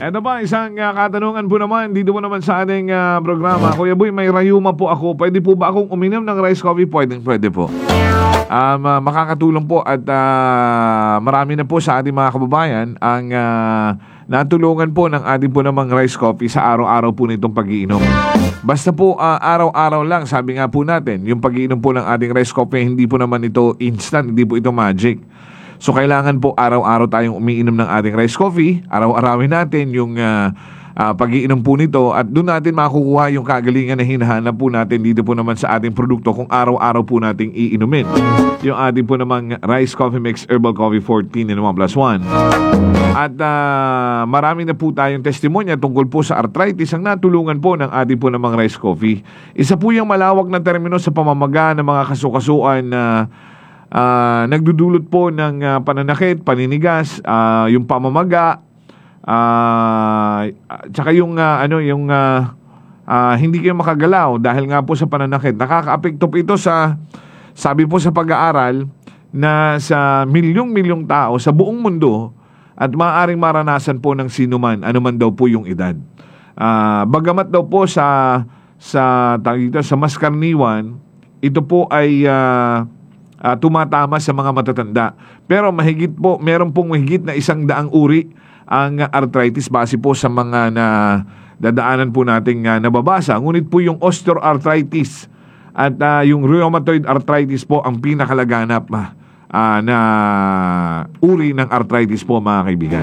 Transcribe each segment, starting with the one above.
Eto pa, isang katanungan po naman dito po naman sa ating programa. Kuya Boy, may rayuma po ako. Pwede po ba akong uminom ng rice coffee? Pwede po. Makakatulong po at marami na po sa ating mga kababayan ang natulungan po ng ating po namang rice coffee sa araw-araw po nitong pag-iinom. Basta po araw-araw lang, sabi nga po natin, yung pag-iinom po ng ating rice coffee, hindi po naman ito instant, hindi po ito magic. So kailangan po araw-araw tayong umiinom ng ating rice coffee, araw-arawin natin yung pag-iinom po nito at doon natin makukuha yung kagalingan na hinahanap po natin dito po naman sa ating produkto kung araw-araw po nating iinumin. Yung ating po namang Rice Coffee Mix Herbal Coffee 14 in 1+1. At marami na po tayong testimonya tungkol po sa arthritis ang natulungan po ng ating po namang rice coffee. Isa po yung malawak na termino sa pamamaga ng mga kasukasuan na nagdudulot po ng pananakit, paninigas, yung pamamaga, tsaka yung hindi kayo makagalaw dahil nga po sa pananakit. Nakakaapekto po ito sa, sabi po sa pag-aaral, na sa milyong-milyong tao sa buong mundo at maaaring maranasan po ng sinuman, anuman daw po yung edad. Bagamat daw po sa mas karaniwan, ito po ay tumatama sa mga matatanda. Pero meron pong mahigit na 100 uri ang arthritis base po sa mga dadaanan po nating nababasa. Ngunit po yung osteoarthritis at yung rheumatoid arthritis po ang pinakalaganap na uri ng arthritis po, mga kaibigan.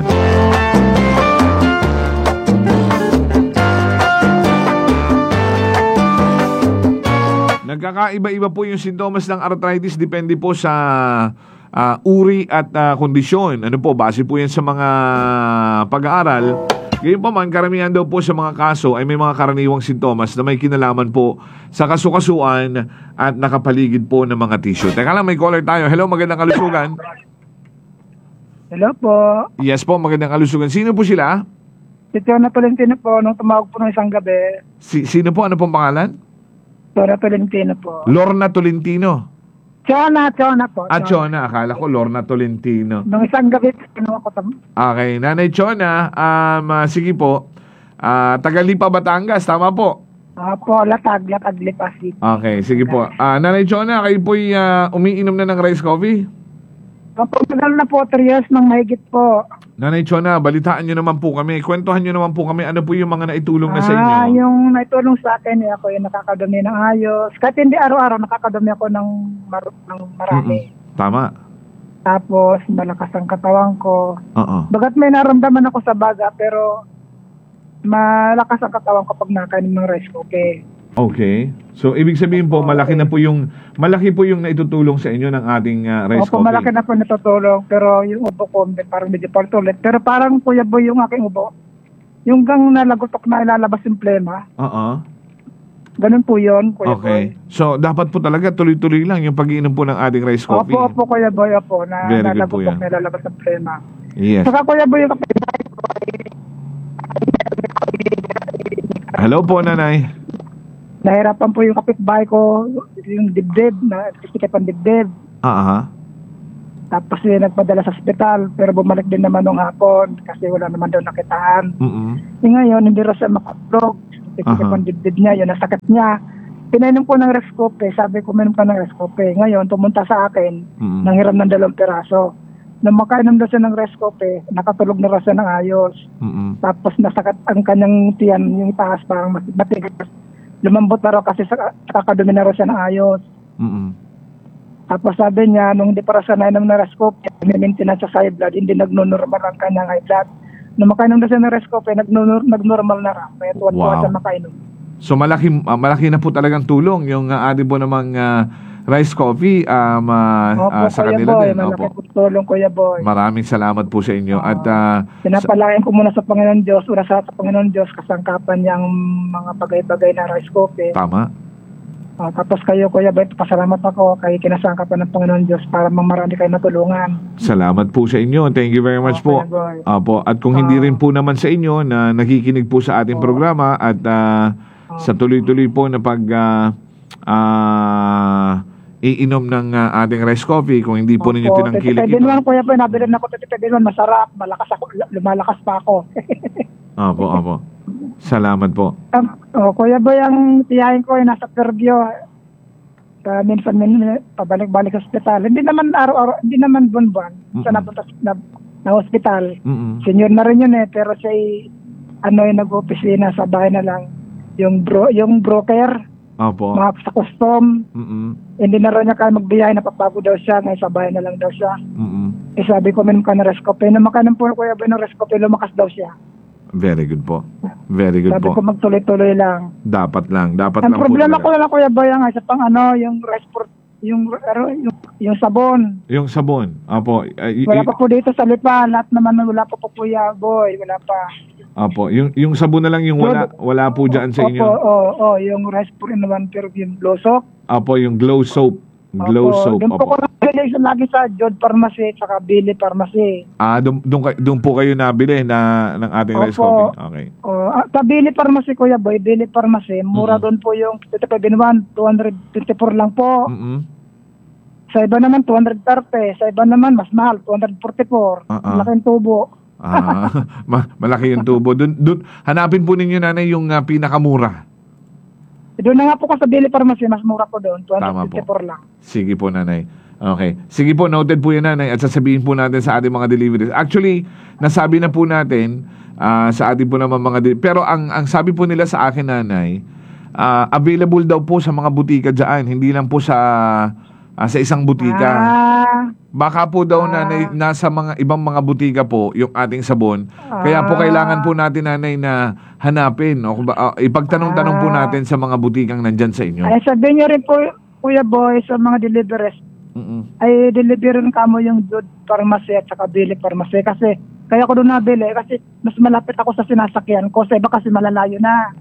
Nagkakaiba-iba po yung sintomas ng arthritis, depende po sa uri at kondisyon. Ano po, base po yan sa mga pag-aaral. Ngayon pa man, karamihan daw po sa mga kaso ay may mga karaniwang sintomas na may kinalaman po sa kasukasuan at nakapaligid po ng mga tissue. Teka lang, may caller tayo. Hello, magandang kalusugan. Hello po. Yes po, magandang kalusugan. Sino po sila? Si Chona Tolentino po, nung tumawag po ng isang gabi. Sino po? Ano pong pangalan? Chona Tolentino po. Lorna Tolentino. Chona po. Chona. Akala ko Lorna Tolentino. Nung isang gabi, kinuha ko Okay. Nanay Chona, sige po. Taga-Lipa, Batangas. Tama po? po, Latag, Lipa City. Okay, sige po. Nanay Chona, kayo po'y umiinom na ng rice coffee? Opo, tagal na po, 3 years nang mahigit po. Nanay Chona, balitaan nyo naman po kami. Kwentuhan nyo naman po kami. Ano po yung mga naitulong na sa inyo? Yung naitulong sa akin, ako yung nakakadumi ng ayos. Kahit hindi araw-araw, nakakadumi ako ng marami. Tama. Tapos, malakas ang katawan ko. Bagat may naramdaman ako sa baga, pero malakas ang katawan ko pag nakain ng rice coffee. Okay. So, ibig sabihin po, malaki po yung naitutulong sa inyo ng ating rice coffee. Opo, malaki na po natutulong. Pero yung ubo ko, parang medyo partulit. Pero parang Kuya Boy yung aking ubo. Yung gang nalagotok na ilalabas yung plema. Ganun po yun, Kuya Boy. So, dapat po talaga tuloy-tuloy lang yung pag-iinom po ng ating rice coffee. Opo, Kuya Boy, opo. Nalagotok na ilalabas yung plema. Yes. Saka Kuya Boy, yung kapitbahay ko. Hello po, Nanay. Nahirapan po yung kapitbahay ko, yung dibdib, nagsisikip ang dibdib. Tapos nagpadala sa ospital, pero bumalik din naman nung hapon kasi wala naman daw nakitaan. Ngayon, hindi rin siya makablog. Nagsisikip ang dibdib niya, yun nasakit niya. Pinainom ko ng Rescope, sabi ko, minum ka ng Rescope. Ngayon, tumunta sa akin, nanghiram ng 2 piraso. Nung makainom daw siya ng Rescope, nakatulog na rin siya ng ayos. Tapos nasakit ang kanyang tiyan, yung itaas parang matigas. Lumambot na raw kasi kakadumi na raw siya ng ayos. Tapos sabi niya, nung hindi para siya nainom ng Rescope, may-maintenance sa high blood, hindi nagno-normal ang kanyang high blood. Nung makainom na siya ng Rescope, nag-normal na raw. Kaya tuwan-tuwa siya makainom. So malaki na po talagang tulong yung ating po namang rice coffee sa kanila din. Malaki po tulong, Kuya Boy. Maraming salamat po sa inyo. At pinapalain ko muna sa Panginoon Diyos, una sa Panginoon Diyos, kasangkapan niyang mga bagay-bagay na rice coffee. Tama. Tapos kayo, Kuya Boy, pasalamat ako kay kinasangkapan ng Panginoon Diyos para marami kayo natulungan. Salamat po sa inyo. Thank you very much po. At kung hindi rin po naman sa inyo na nakikinig po sa ating programa at sa tuloy-tuloy po na iinom ng ating rice coffee, kung hindi po ninyo tinangkilik ito. Kuya Boy, nabilin ako 31, masarap, malakas ako, lumalakas pa ako. Opo, opo. Salamat po. Kuya Boy, ang tiyahin ko ay nasa Fairview. Minsan pabalik-balik sa ospital. Hindi naman araw-araw, hindi naman buwan-buwan. Siya napunta na hospital. Senior na rin yun pero siya yung nag-opisina sa bahay na lang. Yung broker, Opo. mga sa custom. Hindi na rin niya kaya magbiyahe, napapagod daw siya, ngayon sa bahay na lang daw siya. Sabi ko, minum ka na Rescope. Namakanan po Kuya Boy ng Rescope, lumakas daw siya. Very good po. Very good Sabi po. ko magtuloy-tuloy lang. Dapat lang. Dapat Ang lang problema po. ko lang Kuya Boy, ang isa pang yung resport, yung sabon. Yung sabon. Opo. Wala pa po dito sa Lipa, lahat naman wala pa po Kuya Boy, wala pa. Opo. Yung sabon na lang yung wala po dyan sa inyo. Opo, yung resport in one perfume glow soap. Opo, yung glow soap. Glow soap. Doon po ko nabili lagi sa Jod Pharmacy at saka Billy Pharmacy. Doon po kayo nabili ng ating rice Opo. coffee. Okay. Sa Billy Pharmacy Kuya Boy, Billy Pharmacy, mura doon po yung ito pa 224 lang po. Sa iba naman 230, sa iba naman mas mahal 244. Malaking tubo. Malaki yung tubo. Doon hanapin po ninyo nanay yung pinakamura. Doon na nga po ko sa Billy Pharmacy, mas mura po doon, 254 lang. Sige po nanay. Okay. Sige po, noted po yan nanay at sasabihin po natin sa ating mga deliveries. Actually, nasabi na po natin sa ating po naman mga pero ang sabi po nila sa akin nanay, available daw po sa mga butika dyan, hindi lang po sa isang butika. Baka po daw nanay, nasa mga ibang mga butika po yung ating sabon. Kaya po kailangan po natin nanay na hanapin o ipagtanong-tanong po natin sa mga butikang nandyan sa inyo. Ay sabihin niyo rin po Kuya Boy sa mga deliveries. Ay deliverin kamo yung Jod Pharmacy at saka Billy Pharmacy kasi kaya ko doon nabili kasi mas malapit ako sa sinasakyan ko sa iba kasi malalayo na.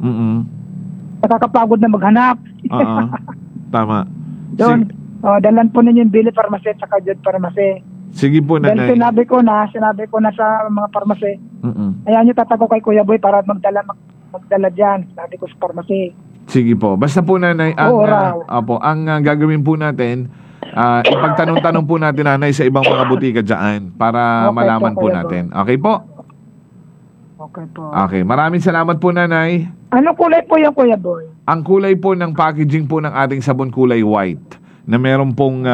Nakakapagod na maghanap. Tama. Doon, dalan po ninyo yung Billy Pharmacy at saka Jod Pharmacy. Sige po nanay. Dahil sinabi ko na sa mga pharmacy. Ayan yung tatago kay Kuya Boy para magdala dyan. Sabi ko sa pharmacy. Sige po. Basta po nanay, ang gagawin po natin, ipagtanong-tanong po natin nanay sa ibang mga butika dyan para malaman po natin. Okay po? Okay po. Okay. Maraming salamat po nanay. Ano kulay po yung Kuya Boy? Ang kulay po ng packaging po ng ating sabon kulay white na meron pong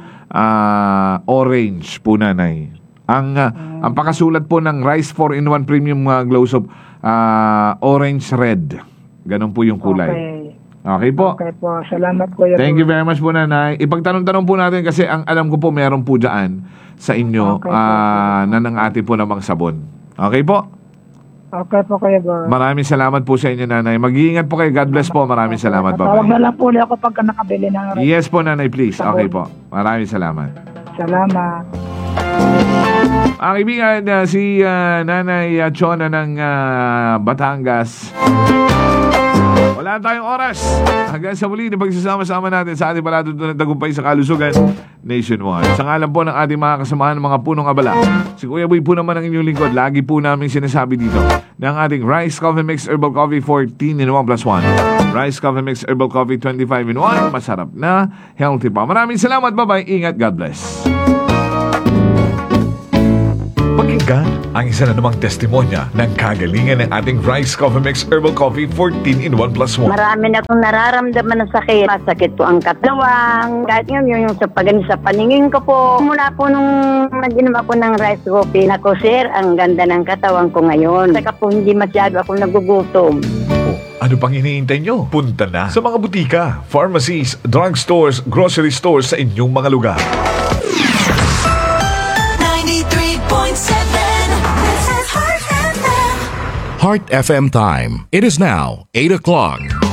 orange po nanay. Ang pakasulat po ng Rice 4-in-1 Premium Glow Soap, orange red. Ganon po yung kulay. Okay po. Okay po. Salamat Kuya Boy. Thank you very much po nanay. Ipagtanong-tanong po natin kasi ang alam ko po meron po dyan sa inyo na ng ating po namang sabon. Okay po? Okay po Kuya Boy. Maraming salamat po sa inyo nanay. Mag-iingat po kayo. God bless po. Maraming salamat. Tawag Bye-bye. na lang po ulit ako pagka nakabili ng Yes po nanay, please. Okay po. Maraming salamat. Salamat. Ang kaibigan, si Nanay Chona ng Batangas. Wala tayong oras. Hanggang sa muli, pagsasama-sama natin sa ating palatuntunan ng tagumpay sa kalusugan nationwide. Sa ngalan po ng ating mga kasamahan, mga punong abala. Si Kuya Boy po naman ang inyong lingkod. Lagi po namin sinasabi dito ng ating Rice Coffee Mix Herbal Coffee 14-in-1+1. Rice Coffee Mix Herbal Coffee 25-in-1. Masarap na, healthy pa. Maraming salamat. Bye-bye. Ingat. God bless. Pakinggan ang isa na namang testimonya ng kagalingan ng ating Rice Coffee Mix Herbal Coffee 14-in-1+1. Marami na akong nararamdaman ng sakit. Masakit po ang katawan. Kahit ngayon yung sa paningin ko po. Mula po nung nag-inom ako ng rice coffee, nako sir, ang ganda ng katawan ko ngayon. Saka po hindi masyado ako nagugutom. Ano pang iniintay nyo? Punta na sa mga butika, pharmacies, drugstores, grocery stores sa inyong mga lugar. 93.7 This is Heart FM. Heart FM time. It is now 8 o'clock.